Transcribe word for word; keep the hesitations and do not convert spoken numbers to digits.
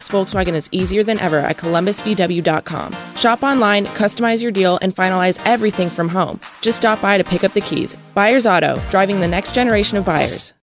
Columbus Volkswagen is easier than ever at columbus v w dot com. Shop online, customize your deal, and finalize everything from home. Just stop by to pick up the keys. Buyers Auto, driving the next generation of buyers.